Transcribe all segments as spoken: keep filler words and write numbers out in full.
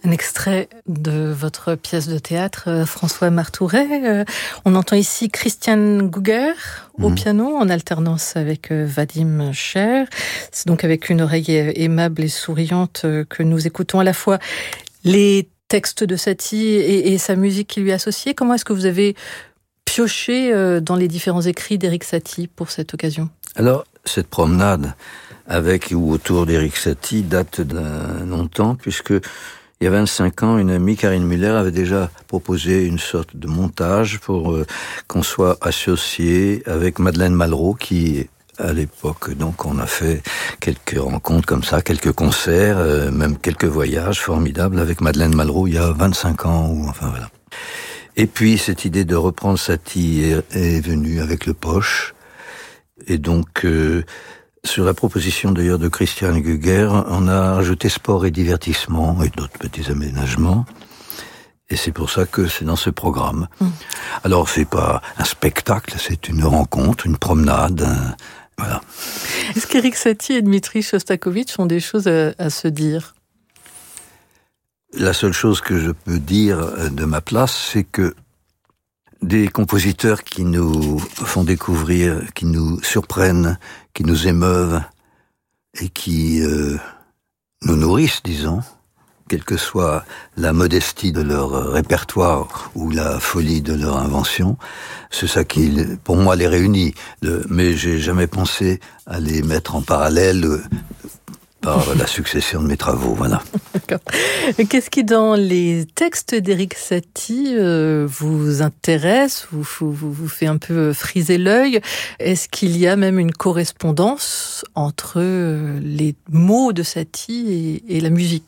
Un extrait de votre pièce de théâtre, euh, François Marthouret. Euh, on entend ici Christiane Güger au mmh. piano, en alternance avec euh, Vadim Sher. C'est donc avec une oreille aimable et souriante euh, que nous écoutons à la fois les textes de Satie et, et sa musique qui lui est associée. Comment est-ce que vous avez pioché euh, dans les différents écrits d'Erik Satie pour cette occasion ? Alors, cette promenade avec ou autour d'Erik Satie date d'un longtemps, puisque il y a vingt-cinq ans, une amie, Karine Muller, avait déjà proposé une sorte de montage pour euh, qu'on soit associé avec Madeleine Malraux, qui, à l'époque, donc, on a fait quelques rencontres comme ça, quelques concerts, euh, même quelques voyages formidables avec Madeleine Malraux il y a vingt-cinq ans, ou enfin voilà. Et puis, cette idée de reprendre Satie est, est venue avec le Poche, et donc... Euh, Sur la proposition d'ailleurs de Christiane Güger, on a rajouté sport et divertissement et d'autres petits aménagements. Et c'est pour ça que c'est dans ce programme. Mmh. Alors c'est pas un spectacle, c'est une rencontre, une promenade, un... voilà. Est-ce qu'Erik Satie et Dmitri Shostakovich ont des choses à, à se dire ? La seule chose que je peux dire de ma place, c'est que des compositeurs qui nous font découvrir, qui nous surprennent, qui nous émeuvent et qui euh, nous nourrissent, disons, quelle que soit la modestie de leur répertoire ou la folie de leur invention, c'est ça qui, pour moi, les réunit. Mais j'ai jamais pensé à les mettre en parallèle par la succession de mes travaux, voilà. D'accord. Qu'est-ce qui, dans les textes d'Erik Satie, euh, vous intéresse, vous, vous, vous fait un peu friser l'œil ? Est-ce qu'il y a même une correspondance entre les mots de Satie et, et la musique ?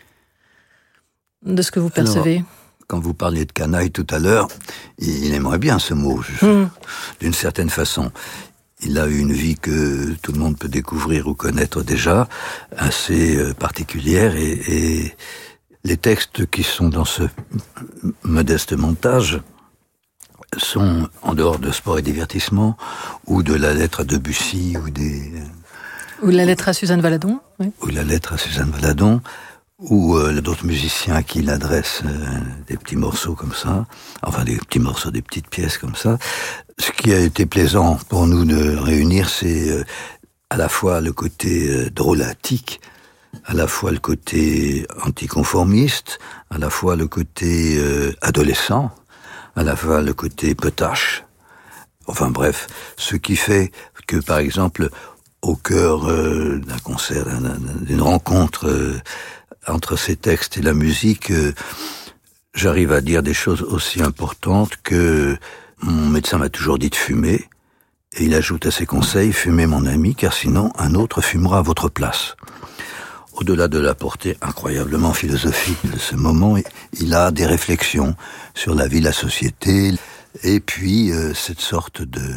De ce que vous percevez ? Alors, quand vous parliez de canaille tout à l'heure, il aimerait bien ce mot, je, mmh. d'une certaine façon. Il a eu une vie que tout le monde peut découvrir ou connaître déjà, assez particulière, et, et les textes qui sont dans ce modeste montage sont en dehors de sport et divertissement, ou de la lettre à Debussy, ou des... Ou la lettre à Suzanne Valadon. Oui. Ou la lettre à Suzanne Valadon, ou euh, d'autres musiciens qui l'adressent euh, des petits morceaux comme ça, enfin des petits morceaux, des petites pièces comme ça. Ce qui a été plaisant pour nous de réunir, c'est euh, à la fois le côté euh, drôlatique, à la fois le côté anticonformiste, à la fois le côté euh, adolescent, à la fois le côté potache. Enfin bref, ce qui fait que, par exemple, au cœur euh, d'un concert, d'un, d'une rencontre euh, entre ces textes et la musique, euh, j'arrive à dire des choses aussi importantes que mon médecin m'a toujours dit de fumer, et il ajoute à ses conseils, fumez mon ami, car sinon un autre fumera à votre place. Au-delà de la portée incroyablement philosophique de ce moment, il a des réflexions sur la vie, la société, et puis euh, cette sorte de,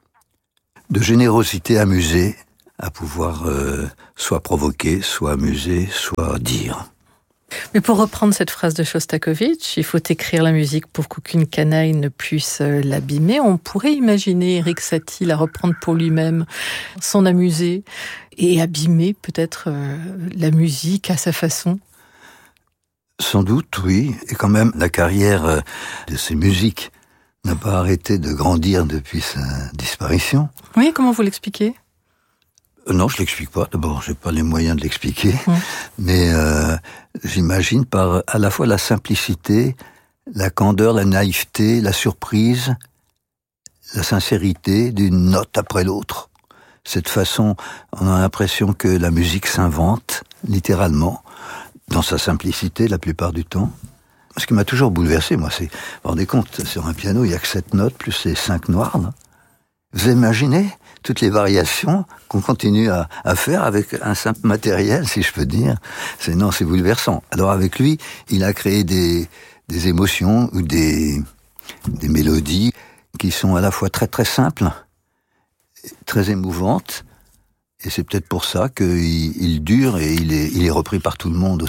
de générosité amusée à pouvoir euh, soit provoquer, soit amuser, soit dire. Mais pour reprendre cette phrase de Shostakovich, il faut écrire la musique pour qu'aucune canaille ne puisse l'abîmer. On pourrait imaginer Erik Satie la reprendre pour lui-même, s'en amuser et abîmer peut-être euh, la musique à sa façon. Sans doute, oui. Et quand même, la carrière de ces musiques n'a pas arrêté de grandir depuis sa disparition. Oui, comment vous l'expliquez ? Non, je l'explique pas. D'abord, j'ai pas les moyens de l'expliquer, mmh. mais euh, j'imagine par à la fois la simplicité, la candeur, la naïveté, la surprise, la sincérité d'une note après l'autre. Cette façon, on a l'impression que la musique s'invente, littéralement, dans sa simplicité la plupart du temps. Ce qui m'a toujours bouleversé, moi, c'est, vous vous rendez compte, sur un piano, il n'y a que sept notes, plus les cinq noires, là. Vous imaginez toutes les variations qu'on continue à, à faire avec un simple matériel, si je peux dire. C'est, non, c'est bouleversant. Alors avec lui, il a créé des, des émotions ou des, des mélodies qui sont à la fois très très simples, très émouvantes, et c'est peut-être pour ça qu'il il dure et il est, il est repris par tout le monde aussi.